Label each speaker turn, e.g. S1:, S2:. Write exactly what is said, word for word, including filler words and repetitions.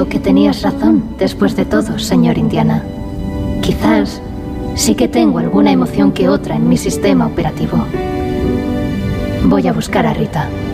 S1: Creo que tenías razón, después de todo, señor Indiana. Quizás sí que tengo alguna emoción que otra en mi sistema operativo. Voy a buscar a Rita.